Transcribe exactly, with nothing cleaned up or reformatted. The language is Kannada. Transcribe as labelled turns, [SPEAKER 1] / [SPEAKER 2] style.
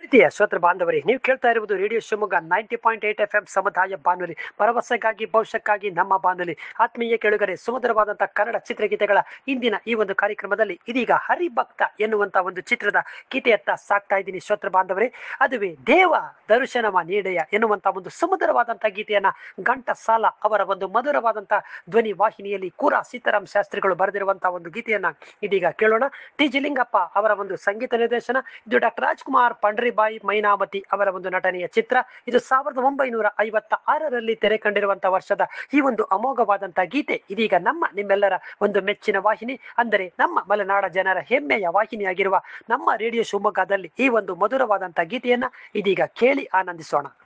[SPEAKER 1] ಪ್ರೀತಿಯ ಶ್ರೋತೃ ಬಾಂಧವರೇ, ನೀವು ಕೇಳ್ತಾ ಇರುವುದು radio Shivamogga ninety point eight F M ಸಮುದಾಯ ಬಾನುಲಿ, ಭರವಸೆಗಾಗಿ ಭವಿಷ್ಯಕ್ಕಾಗಿ ನಮ್ಮ ಬಾನುಲಿ. ಆತ್ಮೀಯ ಕೇಳುಗರೆ, ಸುಮಧುರವಾದಂತಹ ಕನ್ನಡ ಚಿತ್ರಗೀತೆಗಳ ಇಂದಿನ ಈ ಒಂದು ಕಾರ್ಯಕ್ರಮದಲ್ಲಿ ಇದೀಗ ಹರಿಭಕ್ತ ಎನ್ನುವಂತ ಒಂದು ಚಿತ್ರದ ಗೀತೆಯತ್ತ ಸಾಕ್ತಾ ಇದ್ದೀನಿ ಶ್ರೋತೃ ಬಾಂಧವರೇ. ಅದುವೇ ದೇವ ದರ್ಶನವ ನೀಡೆಯ ಎನ್ನುವಂತ ಒಂದು ಸುಮಧುರವಾದಂತಹ ಗೀತೆಯನ್ನ ಘಂಟಸಾಲ ಅವರ ಒಂದು ಮಧುರವಾದಂತಹ ಧ್ವನಿ ವಾಹಿನಿಯಲ್ಲಿ ಕೂರಾ ಸೀತಾರಾಮ್ ಶಾಸ್ತ್ರಿಗಳು ಬರೆದಿರುವಂತಹ ಒಂದು ಗೀತೆಯನ್ನ ಇದೀಗ ಕೇಳೋಣ. ಟಿ ಜಿ ಲಿಂಗಪ್ಪ ಅವರ ಒಂದು ಸಂಗೀತ ನಿರ್ದೇಶನ. ಇದು ಡಾಕ್ಟರ್ ರಾಜ್ಕುಮಾರ್ ಪಂಡ್ರಿಬಾಯಿ ಮೈನಾವತಿ ಅವರ ಒಂದು ನಟನೆಯ ಚಿತ್ರ. ಇದು ಸಾವಿರದ ಒಂಬೈನೂರ ಐವತ್ತ ಆರರಲ್ಲಿ ತೆರೆ ಕಂಡಿರುವಂತಹ ವರ್ಷದ ಈ ಒಂದು ಅಮೋಘವಾದಂತಹ ಗೀತೆ ಇದೀಗ ನಮ್ಮ ನಿಮ್ಮೆಲ್ಲರ ಒಂದು ಮೆಚ್ಚಿನ ವಾಹಿನಿ, ಅಂದರೆ ನಮ್ಮ ಮಲೆನಾಡ ಜನರ ಹೆಮ್ಮೆಯ ವಾಹಿನಿಯಾಗಿರುವ ನಮ್ಮ ರೇಡಿಯೋ ಶಿವಮೊಗ್ಗದಲ್ಲಿ ಈ ಒಂದು ಮಧುರವಾದಂತಹ ಗೀತೆಯನ್ನ ಇದೀಗ ಕೇಳಿ ಆನಂದಿಸೋಣ.